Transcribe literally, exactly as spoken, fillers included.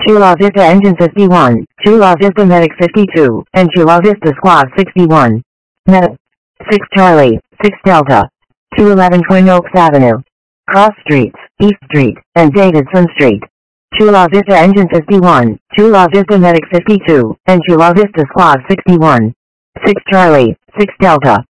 Chula Vista Engine fifty-one, Chula Vista Medic fifty-two, and Chula Vista Squad sixty-one. Meta. six Charlie, six Delta. two eleven Twin Oaks Avenue. Cross Streets, East Street, and Davidson Street. Chula Vista Engine fifty-one, Chula Vista Medic fifty-two, and Chula Vista Squad sixty-one. six Charlie, six Delta.